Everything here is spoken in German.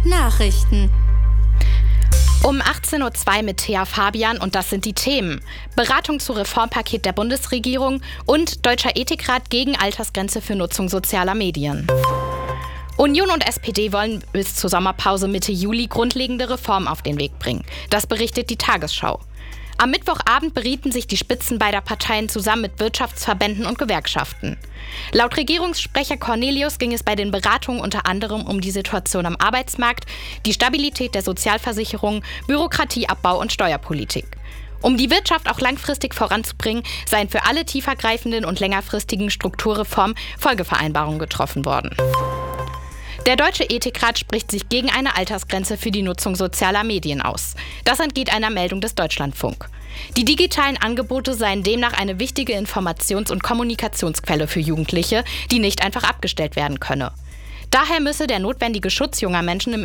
Nachrichten. Um 18.02 Uhr mit Thea Fabian und das sind die Themen. Beratung zu Reformpaket der Bundesregierung und Deutscher Ethikrat gegen Altersgrenze für Nutzung sozialer Medien. Union und SPD wollen bis zur Sommerpause Mitte Juli grundlegende Reformen auf den Weg bringen. Das berichtet die Tagesschau. Am Mittwochabend berieten sich die Spitzen beider Parteien zusammen mit Wirtschaftsverbänden und Gewerkschaften. Laut Regierungssprecher Cornelius ging es bei den Beratungen unter anderem um die Situation am Arbeitsmarkt, die Stabilität der Sozialversicherung, Bürokratieabbau und Steuerpolitik. Um die Wirtschaft auch langfristig voranzubringen, seien für alle tiefergreifenden und längerfristigen Strukturreformen Folgevereinbarungen getroffen worden. Der Deutsche Ethikrat spricht sich gegen eine Altersgrenze für die Nutzung sozialer Medien aus. Das entgeht einer Meldung des Deutschlandfunk. Die digitalen Angebote seien demnach eine wichtige Informations- und Kommunikationsquelle für Jugendliche, die nicht einfach abgestellt werden könne. Daher müsse der notwendige Schutz junger Menschen im